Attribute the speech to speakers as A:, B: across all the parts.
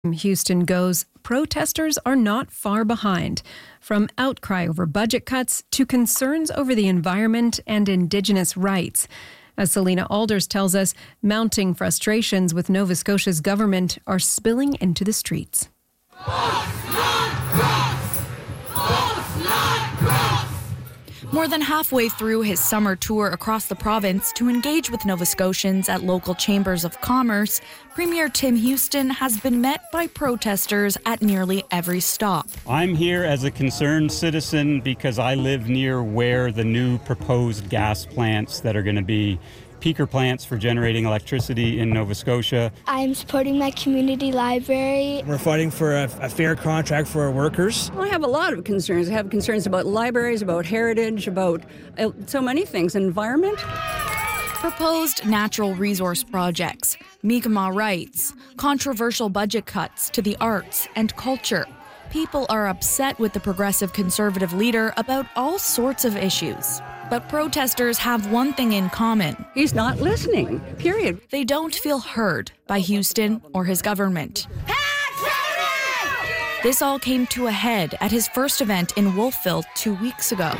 A: Houston goes, protesters are not far behind. From outcry over budget cuts to concerns over the environment and Indigenous rights. As Selena Alders tells us, mounting frustrations with Nova Scotia's government are spilling into the streets.
B: More than halfway through his summer tour across the province to engage with Nova Scotians at local chambers of commerce, Premier Tim Houston has been met by protesters at nearly every stop.
C: I'm here as a concerned citizen because I live near where the new proposed gas plants that are going to be peaker plants for generating electricity in Nova Scotia.
D: I'm supporting my community library.
E: We're fighting for a fair contract for our workers.
F: I have a lot of concerns. I have concerns about libraries, about heritage, about so many things, environment.
B: Proposed natural resource projects, Mi'kmaq rights, controversial budget cuts to the arts and culture. People are upset with the progressive conservative leader about all sorts of issues. But protesters have one thing in common.
F: He's not listening, period.
B: They don't feel heard by Houston or his government. This all came to a head at his first event in Wolfville 2 weeks ago.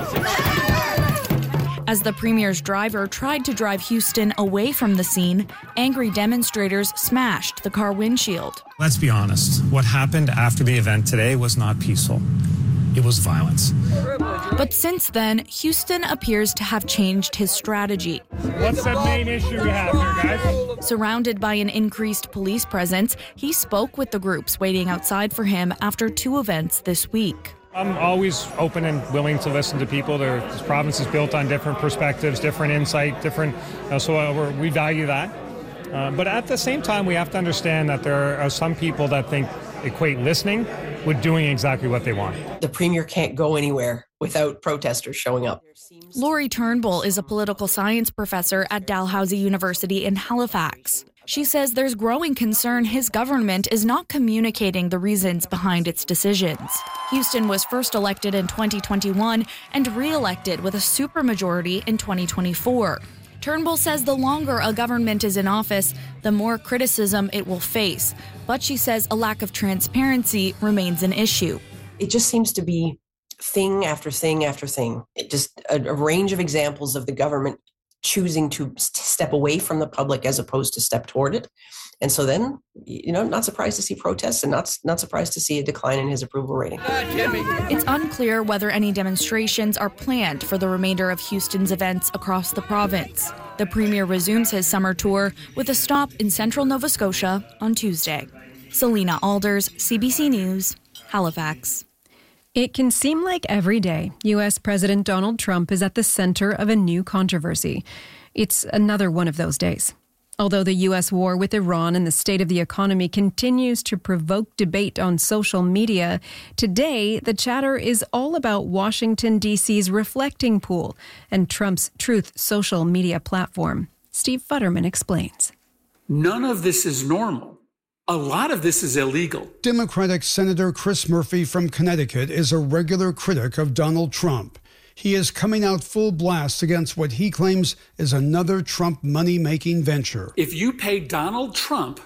B: As the premier's driver tried to drive Houston away from the scene, angry demonstrators smashed the car windshield.
G: Let's be honest. What happened after the event today was not peaceful. It was violence.
B: But since then, Houston appears to have changed his strategy.
H: What's the main issue we have here, guys?
B: Surrounded by an increased police presence, he spoke with the groups waiting outside for him after 2 events this week.
H: I'm always open and willing to listen to people. This province is built on different perspectives, different insight, so we value that. But at the same time, we have to understand that there are some people that equate listening with doing exactly what they want.
I: The premier can't go anywhere without protesters showing up.
B: Lori Turnbull is a political science professor at Dalhousie University in Halifax. She says there's growing concern his government is not communicating the reasons behind its decisions. Houston was first elected in 2021 and re-elected with a supermajority in 2024. Turnbull says the longer a government is in office, the more criticism it will face. But she says a lack of transparency remains an issue.
I: It just seems to be thing after thing after thing. It just a range of examples of the government choosing to step away from the public as opposed to step toward it. And so then, not surprised to see protests and not surprised to see a decline in his approval rating.
B: It's unclear whether any demonstrations are planned for the remainder of Houston's events across the province. The premier resumes his summer tour with a stop in central Nova Scotia on Tuesday. Selena Alders, CBC News, Halifax.
A: It can seem like every day U.S. President Donald Trump is at the center of a new controversy. It's another one of those days. Although the U.S. war with Iran and the state of the economy continues to provoke debate on social media, today the chatter is all about Washington, D.C.'s Reflecting Pool and Trump's Truth social media platform. Steve Futterman explains.
J: None of this is normal. A lot of this is illegal.
K: Democratic Senator Chris Murphy from Connecticut is a regular critic of Donald Trump. He is coming out full blast against what he claims is another Trump money-making venture.
J: If you pay Donald Trump,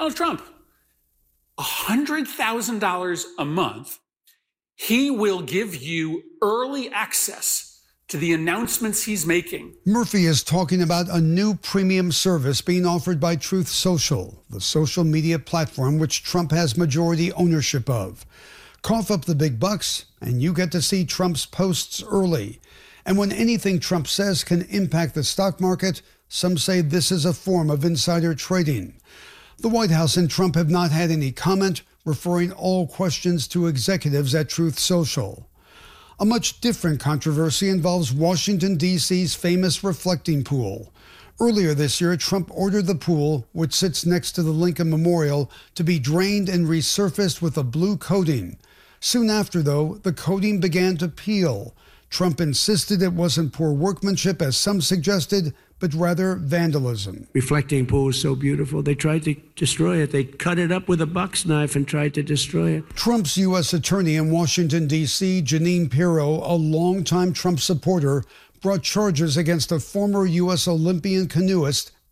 J: $100,000 a month, he will give you early access to the announcements he's making.
K: Murphy is talking about a new premium service being offered by Truth Social, the social media platform which Trump has majority ownership of. Cough up the big bucks, and you get to see Trump's posts early. And when anything Trump says can impact the stock market, some say this is a form of insider trading. The White House and Trump have not had any comment, referring all questions to executives at Truth Social. A much different controversy involves Washington, D.C.'s famous Reflecting Pool. Earlier this year, Trump ordered the pool, which sits next to the Lincoln Memorial, to be drained and resurfaced with a blue coating. Soon after, though, the coating began to peel. Trump insisted it wasn't poor workmanship, as some suggested, but rather vandalism.
L: Reflecting Pool is so beautiful. They tried to destroy it. They cut it up with a box knife and tried to destroy it.
K: Trump's U.S. attorney in Washington, D.C., Jeanine Pirro, a longtime Trump supporter, brought charges against a former U.S. Olympian canoeist,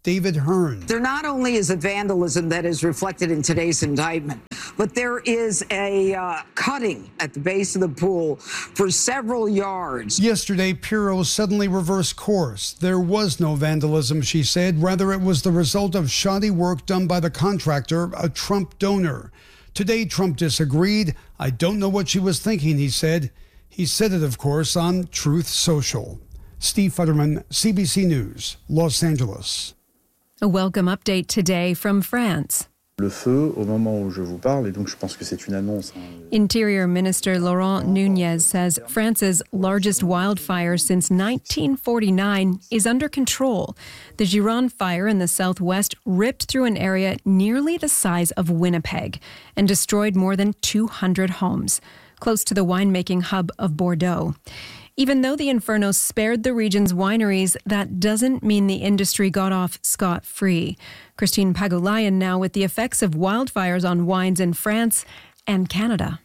K: David Hearn.
M: There not only is a vandalism that is reflected in today's indictment, but there is a cutting at the base of the pool for several yards.
K: Yesterday, Pirro suddenly reversed course. There was no vandalism, she said. Rather, it was the result of shoddy work done by the contractor, a Trump donor. Today, Trump disagreed. I don't know what she was thinking, he said. He said it, of course, on Truth Social. Steve Futterman, CBC News, Los Angeles.
A: A welcome update today from France.
N: Le feu au moment où je vous parle, et donc je pense que c'est une annonce.
A: Interior Minister Laurent Nunez says France's largest wildfire since 1949 is under control. The Gironde fire in the southwest ripped through an area nearly the size of Winnipeg and destroyed more than 200 homes, close to the winemaking hub of Bordeaux. Even though the inferno spared the region's wineries, that doesn't mean the industry got off scot-free. Christine Pagulayan now with the effects of wildfires on wines in France and Canada.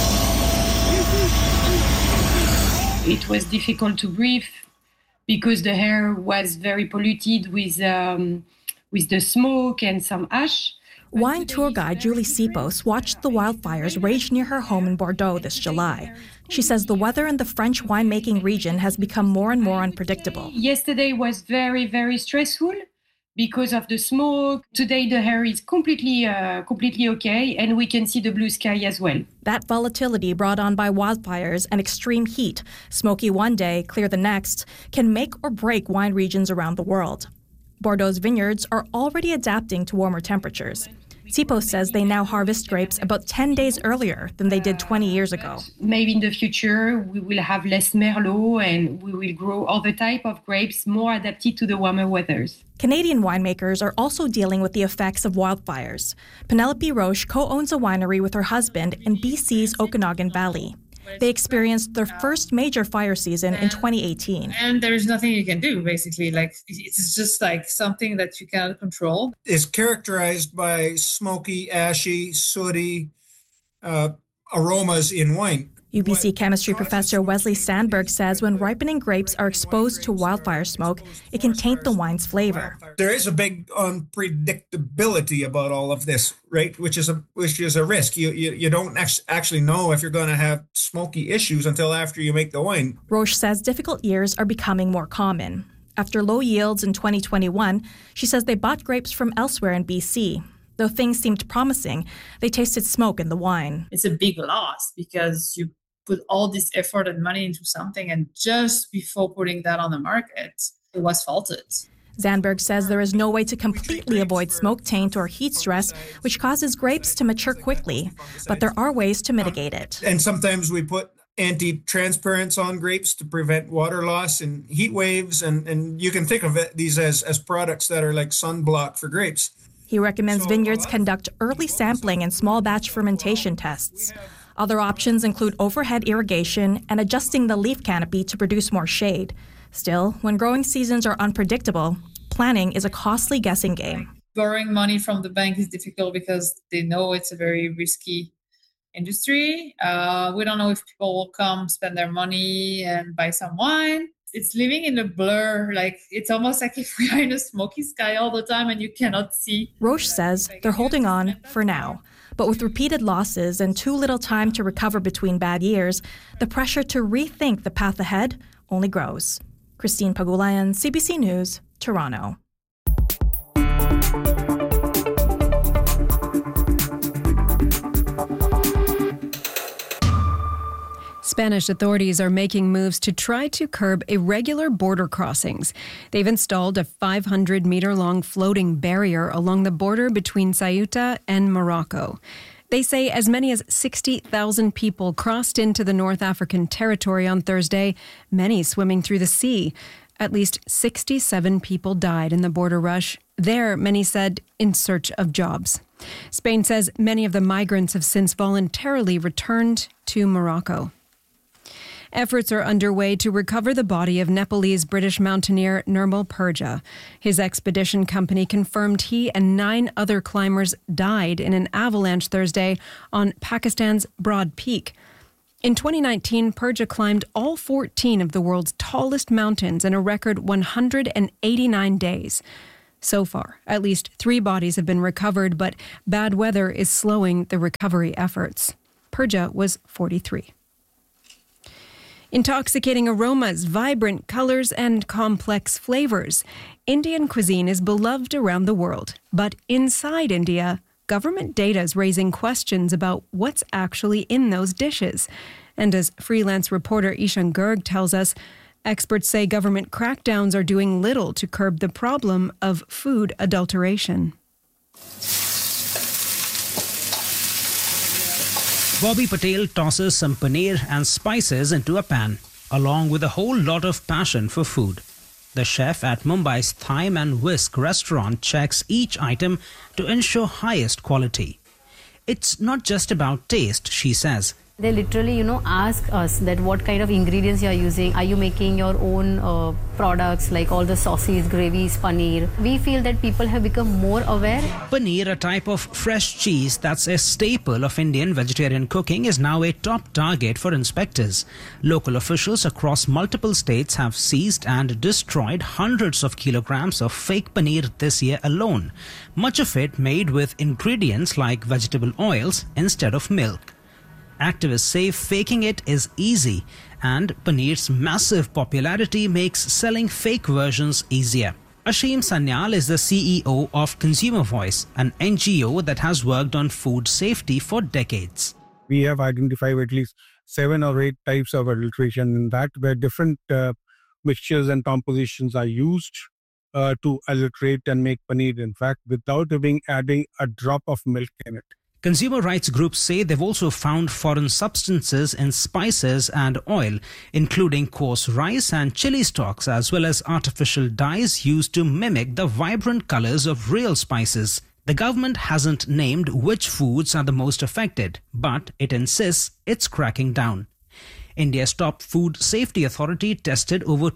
O: It was difficult to breathe because the air was very polluted with the smoke and some ash.
P: Wine tour guide Julie Sipos watched the wildfires rage near her home in Bordeaux this July. She says the weather in the French winemaking region has become more and more unpredictable.
O: Yesterday was very, very stressful because of the smoke. Today the air is completely okay, and we can see the blue sky as well.
P: That volatility brought on by wildfires and extreme heat, smoky one day, clear the next, can make or break wine regions around the world. Bordeaux's vineyards are already adapting to warmer temperatures. Sipos says they now harvest grapes about 10 days earlier than they did 20 years ago.
O: Maybe in the future we will have less Merlot and we will grow other type of grapes more adapted to the warmer weathers.
P: Canadian winemakers are also dealing with the effects of wildfires. Penelope Roche co-owns a winery with her husband in BC's Okanagan Valley. They experienced their first major fire season in 2018.
Q: And there's nothing you can do, basically. Like, it's just like something that you cannot control.
R: It's characterized by smoky, ashy, sooty aromas in wine.
P: UBC chemistry professor Wesley Sandberg says when ripening grapes are exposed to wildfire smoke, it can taint the wine's flavor.
R: There is a big unpredictability about all of this, right? Which is a risk. You don't actually know if you're going to have smoky issues until after you make the wine.
P: Roche says difficult years are becoming more common. After low yields in 2021, she says they bought grapes from elsewhere in BC. Though things seemed promising, they tasted smoke in the wine.
Q: It's a big loss because you put all this effort and money into something, and just before putting that on the market, it was faulted.
P: Sandberg says there is no way to completely avoid smoke taint or heat stress, which causes grapes to mature quickly, but there are ways to mitigate it.
R: And sometimes we put anti-transparents on grapes to prevent water loss and heat waves, and you can think of these as products that are like sunblock for grapes.
P: He recommends vineyards conduct early sampling and small batch fermentation tests. Other options include overhead irrigation and adjusting the leaf canopy to produce more shade. Still, when growing seasons are unpredictable, planning is a costly guessing game.
Q: Borrowing money from the bank is difficult because they know it's a very risky industry. We don't know if people will come spend their money and buy some wine. It's living in a blur, like it's almost like if we are in a smoky sky all the time and you cannot see.
P: Roche says they're holding on for now. But with repeated losses and too little time to recover between bad years, the pressure to rethink the path ahead only grows. Christine Pagulayan, CBC News, Toronto.
A: Spanish authorities are making moves to try to curb irregular border crossings. They've installed a 500-meter-long floating barrier along the border between Ceuta and Morocco. They say as many as 60,000 people crossed into the North African territory on Thursday, many swimming through the sea. At least 67 people died in the border rush. There, many said, in search of jobs. Spain says many of the migrants have since voluntarily returned to Morocco. Efforts are underway to recover the body of Nepalese-British mountaineer Nirmal Purja. His expedition company confirmed he and 9 other climbers died in an avalanche Thursday on Pakistan's Broad Peak. In 2019, Purja climbed all 14 of the world's tallest mountains in a record 189 days. So far, at least 3 bodies have been recovered, but bad weather is slowing the recovery efforts. Purja was 43. Intoxicating aromas, vibrant colors, and complex flavors. Indian cuisine is beloved around the world. But inside India, government data is raising questions about what's actually in those dishes. And as freelance reporter Ishan Garg tells us, experts say government crackdowns are doing little to curb the problem of food adulteration.
S: Bobby Patel tosses some paneer and spices into a pan, along with a whole lot of passion for food. The chef at Mumbai's Thyme and Whisk restaurant checks each item to ensure highest quality. It's not just about taste, she says.
T: They literally, ask us that what kind of ingredients you are using. Are you making your own products like all the sauces, gravies, paneer? We feel that people have become more aware.
S: Paneer, a type of fresh cheese that's a staple of Indian vegetarian cooking, is now a top target for inspectors. Local officials across multiple states have seized and destroyed hundreds of kilograms of fake paneer this year alone, much of it made with ingredients like vegetable oils instead of milk. Activists say faking it is easy, and paneer's massive popularity makes selling fake versions easier. Ashim Sanyal is the CEO of Consumer Voice, an NGO that has worked on food safety for decades.
U: We have identified at least 7 or 8 types of adulteration in that, where different mixtures and compositions are used to adulterate and make paneer, in fact, without even adding a drop of milk in it.
S: Consumer rights groups say they've also found foreign substances in spices and oil, including coarse rice and chili stalks, as well as artificial dyes used to mimic the vibrant colors of real spices. The government hasn't named which foods are the most affected, but it insists it's cracking down. India's top food safety authority tested over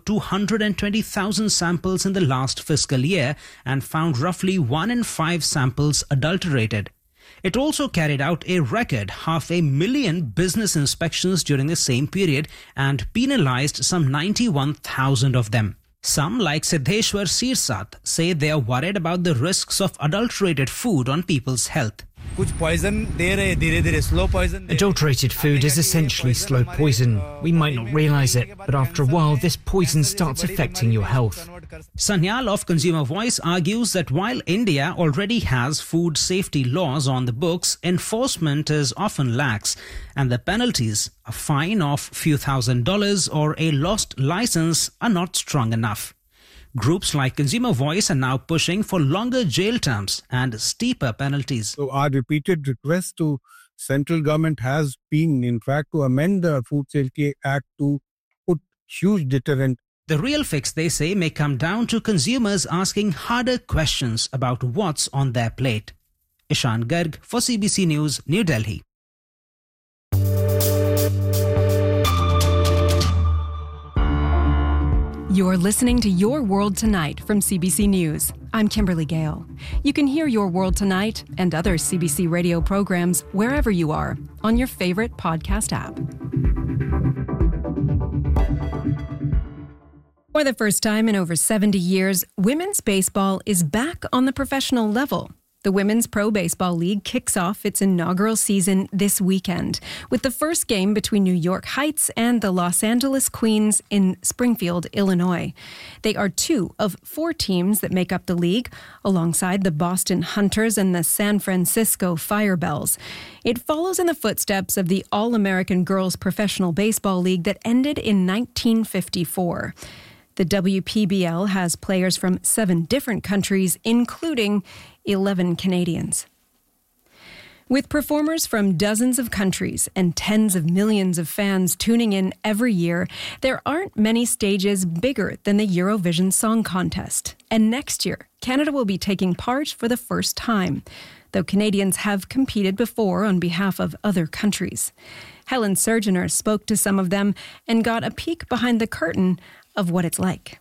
S: 220,000 samples in the last fiscal year and found roughly 1 in 5 samples adulterated. It also carried out a record 500,000 business inspections during the same period and penalized some 91,000 of them. Some, like Siddheshwar Sirsat, say they are worried about the risks of adulterated food on people's health.
V: Adulterated food is essentially slow poison. We might not realize it, but after a while this poison starts affecting your health.
S: Sanyal of Consumer Voice argues that while India already has food safety laws on the books, enforcement is often lax, and the penalties, a fine of a few $1,000s or a lost license, are not strong enough. Groups like Consumer Voice are now pushing for longer jail terms and steeper penalties.
U: So our repeated request to central government has been, in fact, to amend the Food Safety Act to put huge deterrent.
S: The real fix, they say, may come down to consumers asking harder questions about what's on their plate. Ishan Garg for CBC News, New Delhi.
A: You're listening to Your World Tonight from CBC News. I'm Kimberly Gale. You can hear Your World Tonight and other CBC radio programs wherever you are on your favorite podcast app. For the first time in over 70 years, women's baseball is back on the professional level. The Women's Pro Baseball League kicks off its inaugural season this weekend with the first game between New York Heights and the Los Angeles Queens in Springfield, Illinois. They are 2 of 4 teams that make up the league, alongside the Boston Hunters and the San Francisco Firebells. It follows in the footsteps of the All-American Girls Professional Baseball League that ended in 1954. The WPBL has players from 7 different countries, including 11 Canadians. With performers from dozens of countries and tens of millions of fans tuning in every year, there aren't many stages bigger than the Eurovision Song Contest. And next year, Canada will be taking part for the first time, though Canadians have competed before on behalf of other countries. Helen Surgener spoke to some of them and got a peek behind the curtain of what it's like.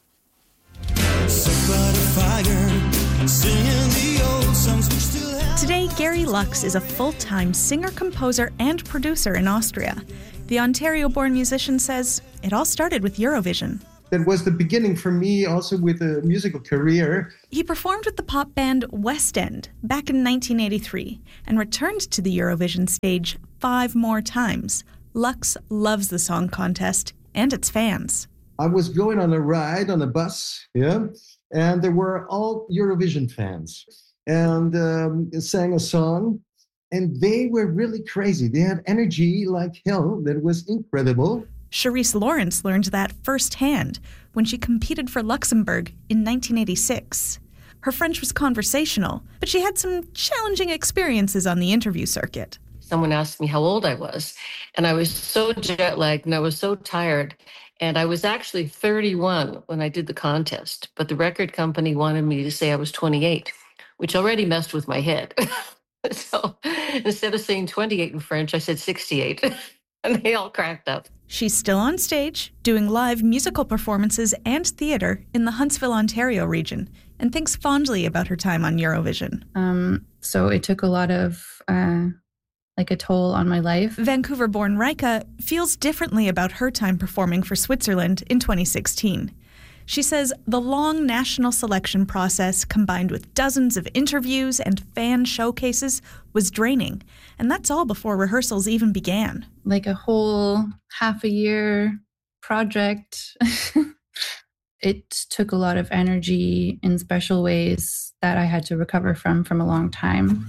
B: Today, Gary Lux is a full-time singer, composer, and producer in Austria. The Ontario-born musician says it all started with Eurovision.
C: that was the beginning for me also with a musical career.
P: He performed with the pop band West End back in 1983 and returned to the Eurovision stage 5 more times. Lux loves the song contest and its fans.
C: I was going on a ride on a bus, and there were all Eurovision fans, and sang a song, and they were really crazy. They had energy like hell that was incredible.
P: Charisse Lawrence learned that firsthand when she competed for Luxembourg in 1986. Her French was conversational, but she had some challenging experiences on the interview circuit.
D: Someone asked me how old I was, and I was so jet-lagged and I was so tired. And I was actually 31 when I did the contest, but the record company wanted me to say I was 28, which already messed with my head. So instead of saying 28 in French, I said 68, and they all cracked up.
P: She's still on stage, doing live musical performances and theater in the Huntsville, Ontario region, and thinks fondly about her time on Eurovision.
W: So it took a lot of a toll on my life.
P: Vancouver-born Rika feels differently about her time performing for Switzerland in 2016. She says the long national selection process combined with dozens of interviews and fan showcases was draining, and that's all before rehearsals even began.
W: Like a whole half a year project. It took a lot of energy in special ways that I had to recover from a long time.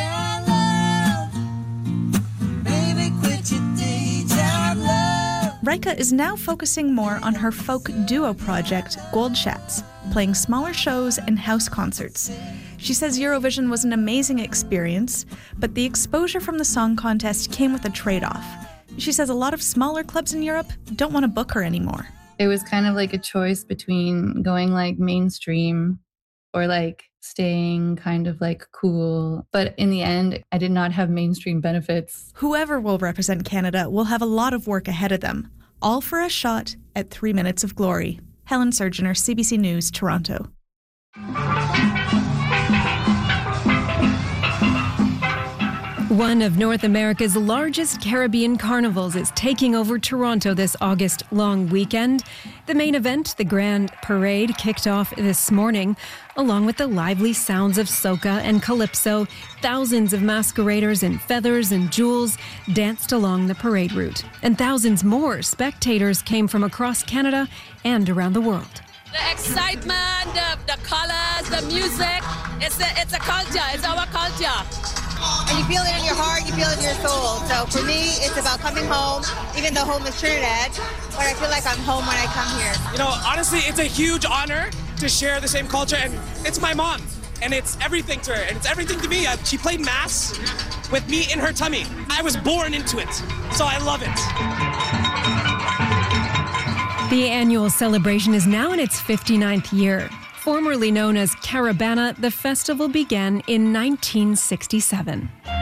P: Rika is now focusing more on her folk duo project, Goldschatz, playing smaller shows and house concerts. She says Eurovision was an amazing experience, but the exposure from the song contest came with a trade-off. She says a lot of smaller clubs in Europe don't want to book her anymore.
W: It was kind of like a choice between going like mainstream or like staying kind of like cool. But in the end, I did not have mainstream benefits.
P: Whoever will represent Canada will have a lot of work ahead of them, all for a shot at 3 minutes of glory. Helen Surgener, CBC News, Toronto.
A: One of North America's largest Caribbean carnivals is taking over Toronto this August long weekend. The main event, the Grand Parade, kicked off this morning. Along with the lively sounds of soca and calypso, thousands of masqueraders in feathers and jewels danced along the parade route. And thousands more spectators came from across Canada and around the world.
X: The excitement, the colors, the music, it's a culture, it's our culture.
Y: And you feel it in your heart, you feel it in your soul. So for me, it's about coming home, even though home is Trinidad, but I feel like I'm home when I come here.
Z: You know, honestly, it's a huge honor to share the same culture, and it's my mom, and it's everything to her, and it's everything to me. She played Mass with me in her tummy. I was born into it, so I love it.
A: The annual celebration is now in its 59th year. Formerly known as Caribana, the festival began in 1967.